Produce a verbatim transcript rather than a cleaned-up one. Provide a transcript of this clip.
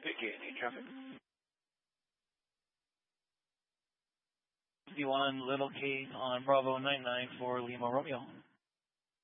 Beginning traffic. fifty-one Little Cave on Bravo nine nine for Lima Romeo.